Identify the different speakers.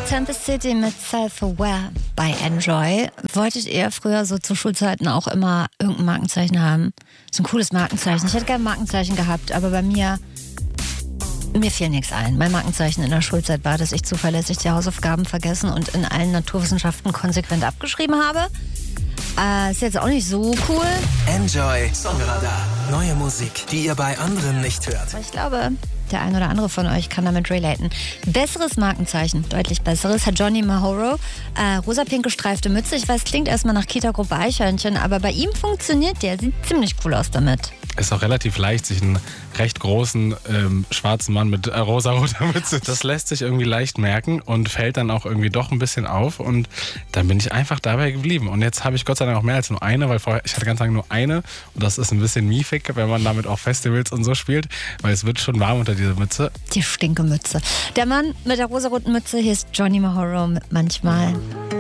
Speaker 1: Tempest City mit Self-Aware bei Enjoy. Wolltet ihr früher so zu Schulzeiten auch immer irgendein Markenzeichen haben? So ein cooles Markenzeichen. Ich hätte gerne ein Markenzeichen gehabt, aber bei mir fiel nichts ein. Mein Markenzeichen in der Schulzeit war, dass ich zuverlässig die Hausaufgaben vergessen und in allen Naturwissenschaften konsequent abgeschrieben habe. Ist jetzt auch nicht so cool.
Speaker 2: Enjoy Songradar. Neue Musik, die ihr bei anderen nicht hört.
Speaker 1: Aber ich glaube, der ein oder andere von euch kann damit relaten. Besseres Markenzeichen, deutlich besseres, hat Johnny Mahoro. Rosa-pink gestreifte Mütze. Ich weiß, klingt erstmal nach Kita-Gruppe Eichhörnchen, aber bei ihm funktioniert der. Sieht ziemlich cool aus damit.
Speaker 3: Ist auch relativ leicht, sich einen recht großen schwarzen Mann mit rosa-roter Mütze, das lässt sich irgendwie leicht merken und fällt dann auch irgendwie doch ein bisschen auf und dann bin ich einfach dabei geblieben. Und jetzt habe ich Gott sei Dank auch mehr als nur eine, weil vorher, ich hatte ganz lange nur eine und das ist ein bisschen miefig, wenn man damit auch Festivals und so spielt, weil es wird schon warm unter dieser Mütze.
Speaker 1: Die Stinkemütze. Der Mann mit der rosaroten Mütze hieß Johnny Mahoro mit Manchmal.